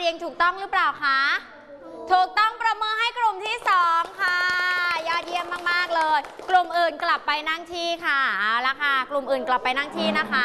รียงถูกต้องหรือเปล่าคะถูกต้องประเมินให้กลุ่มที่2ค่ะยอดเยี่ยมมากๆเลยกลุ่มอื่นกลับไปนั่งที่ค่ะเอาละค่ะกลุ่มอื่นกลับไปนั่งที่นะคะ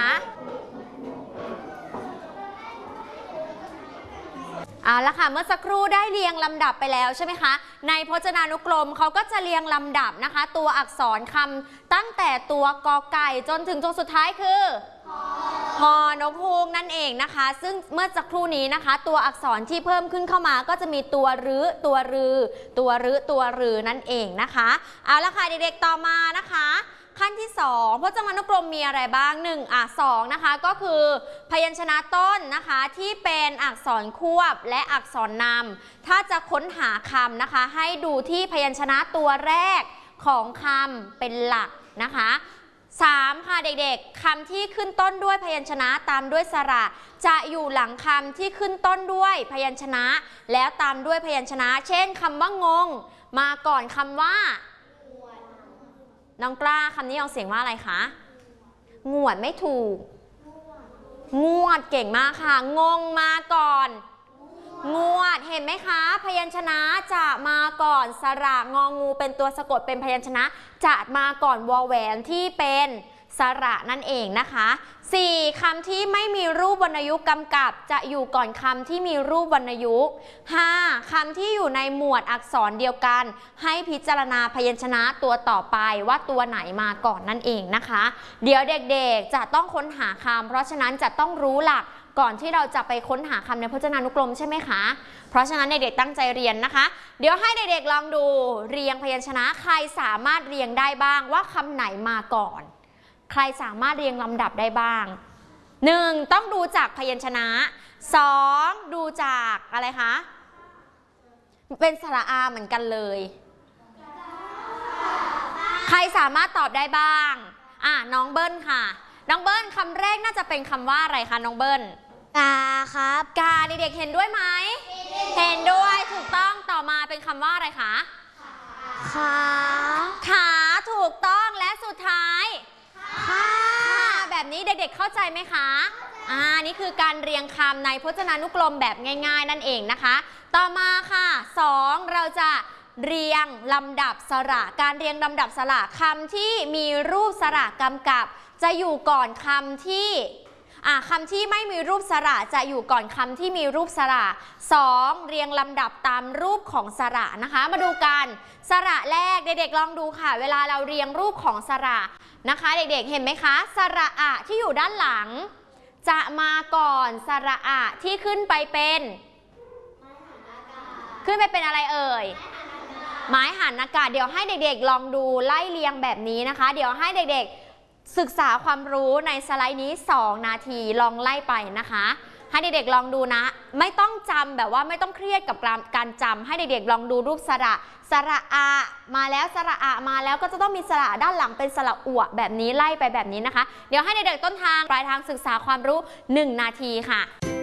เอาละค่ะเมื่อสักครู่ได้เรียงลำดับไปแล้วใช่ไหมคะในพจนานุกรมเขาก็จะเรียงลำดับนะคะตัวอักษรคำตั้งแต่ตัวกอไก่จนถึงตัวสุดท้ายคือฮอนกฮูกนั่นเองนะคะซึ่งเมื่อสักครู่นี้นะคะตัวอักษรที่เพิ่มขึ้นเข้ามาก็จะมีตัวรื้อตัวรือตัวรื้อตัวรือนั่นเองนะคะเอาละค่ะเด็กๆต่อมานะคะขั้นที่2พจนานุกรมมีอะไรบ้าง2นะคะก็คือพยัญชนะต้นนะคะที่เป็นอักษรควบและอักษรนำถ้าจะค้นหาคำนะคะให้ดูที่พยัญชนะตัวแรกของคำเป็นหลักนะคะ3ค่ะเด็กๆคำที่ขึ้นต้นด้วยพยัญชนะตามด้วยสระจะอยู่หลังคำที่ขึ้นต้นด้วยพยัญชนะแล้วตามด้วยพยัญชนะเช่นคำว่างงมาก่อนคำว่าน้องกล้าคำนี้ออกเสียงว่าอะไรคะงวดไม่ถูกงวดเก่งมากค่ะงงมาก่อนงวดเห็นไหมคะพยัญชนะจะมาก่อนสระงองูเป็นตัวสะกดเป็นพยัญชนะจะมาก่อนวอแหวนที่เป็นสระนั่นเองนะคะ4คำที่ไม่มีรูปวรรณยุกต์กำกับจะอยู่ก่อนคำที่มีรูปวรรณยุกต์5คำที่อยู่ในหมวดอักษรเดียวกันให้พิจารณาพยัญชนะตัวต่อไปว่าตัวไหนมาก่อนนั่นเองนะคะเดี๋ยวเด็กๆจะต้องค้นหาคำเพราะฉะนั้นจะต้องรู้หลักก่อนที่เราจะไปค้นหาคำในพจนานุกรมใช่ไหมคะเพราะฉะนั้นเด็กๆตั้งใจเรียนนะคะเดี๋ยวให้เด็กๆลองดูเรียงพยัญชนะใครสามารถเรียงได้บ้างว่าคำไหนมาก่อนใครสามารถเรียงลำดับได้บ้าง1ต้องดูจากพยัญชนะ2ดูจากอะไรคะเป็นสระอาเหมือนกันเลยใครสามารถตอบได้บ้างน้องเบิ้ลค่ะน้องเบิ้ลคำแรกน่าจะเป็นคำว่าอะไรคะน้องเบิ้ลกาครับกาเด็กๆเห็นด้วยไหมเห็นด้วยถูกต้องต่อมาเป็นคำว่าอะไรคะขาถูกต้องและสุดท้ายแบบนี้เด็กๆเข้าใจไหมคะนี่คือการเรียงคำในพจนานุกรมแบบง่ายๆนั่นเองนะคะต่อมาค่ะ2เราจะเรียงลำดับสระการเรียงลำดับสระคำที่มีรูปสระกำกับจะอยู่ก่อนคำที่คำที่ไม่มีรูปสระจะอยู่ก่อนคำที่มีรูปสระ2เรียงลำดับตามรูปของสระนะคะมาดูกันสระแรกเด็กๆลองดูค่ะเวลาเราเรียงรูปของสระนะคะเด็กๆเห็นไหมคะสระอะที่อยู่ด้านหลังจะมาก่อนสระอะที่ขึ้นไปเป็นอะไรเอ่ยไม้หันอากาศเดี๋ยวให้เด็กๆลองดูไล่เรียงแบบนี้นะคะเดี๋ยวให้เด็กๆศึกษาความรู้ในสไลด์นี้2นาทีลองไล่ไปนะคะให้เด็กๆลองดูนะไม่ต้องจำแบบว่าไม่ต้องเครียดกับการจำให้เด็กๆลองดูรูปสระอะมาแล้วสระอะมาแล้วก็จะต้องมีสระด้านหลังเป็นสระอวแบบนี้ไล่ไปแบบนี้นะคะเดี๋ยวให้เด็กๆต้นทางปลายทางศึกษาความรู้1นาทีค่ะ